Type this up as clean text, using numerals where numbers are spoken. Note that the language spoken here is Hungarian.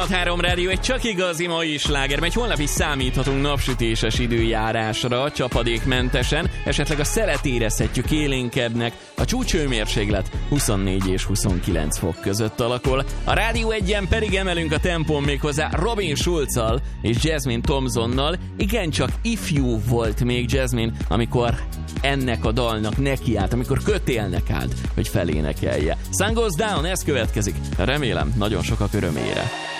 3 rádió egy csak igazi mai sláger, megy holnap is számíthatunk napsütéses időjárásra, csapadékmentesen, esetleg a szelet érezhetjük élénkednek, a csúcshőmérséklet 24 és 29 fok között alakul. A Rádió 1-en pedig emelünk a tempón méghozzá Robin Schulzzal és Jasmine Thompsonnal. Igencsak ifjú volt még Jasmine, amikor ennek a dalnak nekiállt, amikor kötélnek állt, hogy felénekelje. Sun Goes Down, ez következik. Remélem, nagyon sokak örömére.